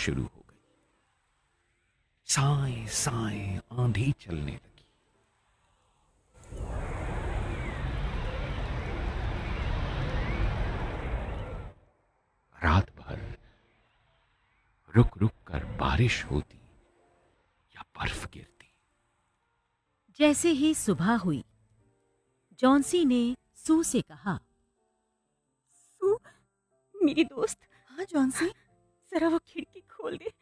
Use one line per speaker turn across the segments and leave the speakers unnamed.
शुरू हो गई। साए साए आंधी चलने लगी। रात भर रुक रुक कर बारिश होती या बर्फ गिरती।
जैसे ही सुबह हुई, जॉन्सी ने सू से कहा,
सू, मेरी दोस्त,
हाँ जॉन्सी।
जरा वो खिड़की खोल दे।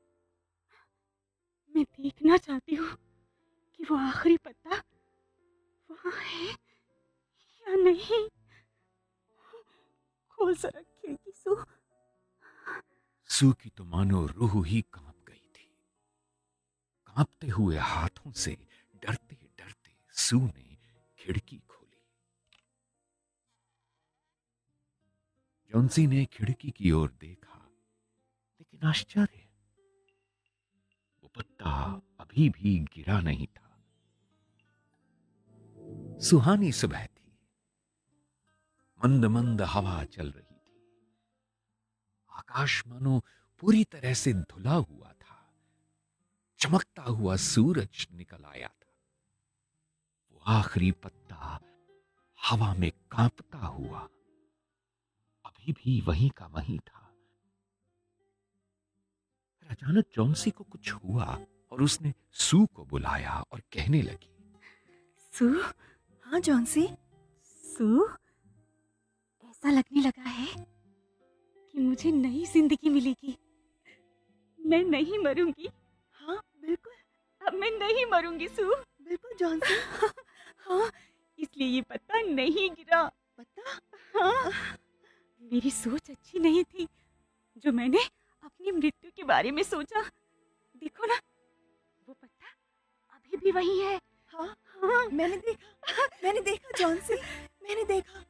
मैं देखना चाहती हूँ कि वो आखिरी पत्ता वहाँ है या नहीं। खोल जरा खिड़की सू।
सू की तो मानो रूह ही कांप गई थी। कांपते हुए हाथों से डरते डरते सू ने खिड़की खोली। जॉन्सी ने खिड़की की ओर देखा, लेकिन आश्चर्य, वो पत्ता अभी भी गिरा नहीं था। सुहानी सुबह थी। मंद मंद हवा चल रही थी। आकाश मानो पूरी तरह से धुला हुआ था। चमकता हुआ सूरज निकल आया था। वो आखिरी पत्ता हवा में कांपता हुआ अभी भी वहीं का वहीं था। फिर अचानक जॉन्सी को कुछ हुआ और उसने सू को बुलाया और कहने लगी,
सू,
हाँ जॉन्सी।
सू, ऐसा लगने लगा है कि मुझे नई जिंदगी मिलेगी। मैं नहीं मरूंगी।
हाँ बिल्कुल,
अब मैं नहीं मरूंगी सू।
बिल्कुल जॉन्सी।
हाँ, इसलिए ये पत्ता नहीं गिरा।
पता?
हाँ, मेरी सोच अच्छी नहीं थी जो मैंने अपनी मृत्यु के बारे में सोचा। देखो ना, वो पत्ता अभी भी वही है।
हाँ
हाँ,
मैंने देखा जॉन्सी, मैंने देखा।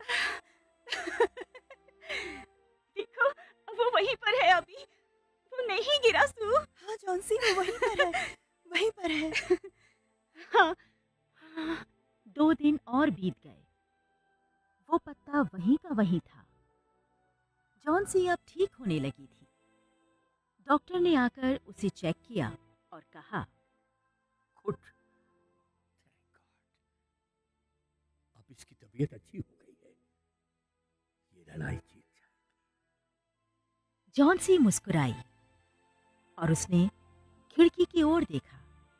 देखो, वो वहीं पर है अभी। वो नहीं गिरा सू।
हाँ जॉन्सी, वो वहीं पर है, वहीं पर है।
हाँ,
2 दिन और बीत गए। वो पत्ता वहीं का वहीं था। जॉन्सी अब ठीक होने लगी थी। डॉक्टर ने आकर उसे चेक किया और कहा,
गुड, थैंक गॉड, अब इसकी तबीयत अच्छी हो गई है। ये लड़ाई जीत जाए।
जॉन्सी मुस्कुराई और उसने खिड़की की ओर देखा।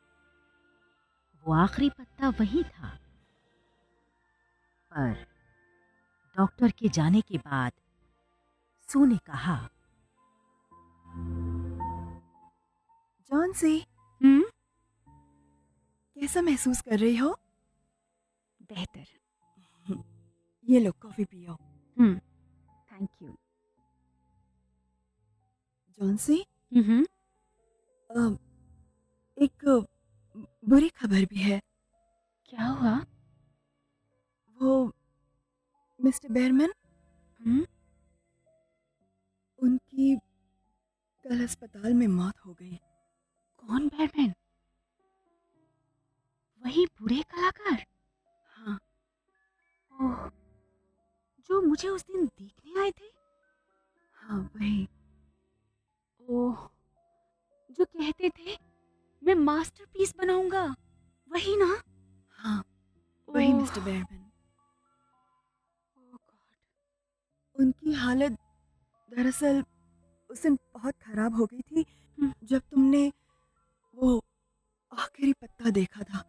वो आखिरी पत्ता वहीं था। पर डॉक्टर के जाने के बाद सू ने कहा,
जॉन्सी, कैसा महसूस कर रही हो?
बेहतर।
ये लो कॉफी पियो।
Thank you.
जॉन्सी, एक बुरी खबर भी है।
क्या हुआ?
वो मिस्टर बेरमैन, उनकी कल अस्पताल में मौत हो गई।
कौन बैटमैन? वही बूढ़े कलाकार?
हाँ
ओह, जो मुझे उस दिन देखने आए थे।
हाँ वही।
ओह, जो कहते थे मैं मास्टरपीस बनाऊंगा, वही ना?
हाँ वही
ओह,
मिस्टर बेरमैन।
ओह गॉड।
उनकी हालत दरअसल उस दिन बहुत खराब हो गई थी
हम्म।
जब तुमने वो आखिरी पत्ता देखा था।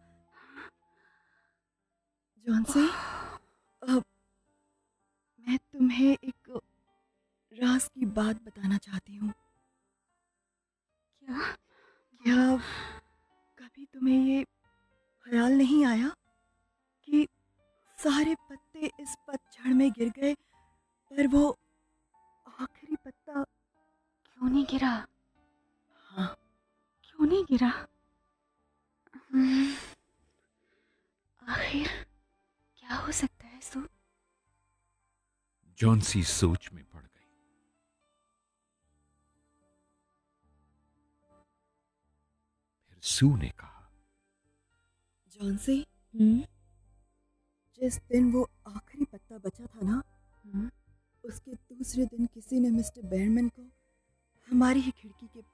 जॉन्सी, अब मैं तुम्हें एक राज की बात बताना चाहती हूँ।
क्या?
क्या कभी तुम्हें ये ख्याल नहीं आया कि सारे पत्ते इस पतझड़ में गिर गए, पर वो आखिरी पत्ता
क्यों नहीं गिरा?
हाँ
क्यों नहीं गिरा? आखिर क्या हो सकता है सू?
जॉन्सी सोच में पड़ गई। फिर सू ने कहा,
जॉन्सी, जिस दिन वो आखिरी पत्ता बचा था ना, उसके दूसरे दिन किसी ने मिस्टर बेरमैन को हमारी ही खिड़की के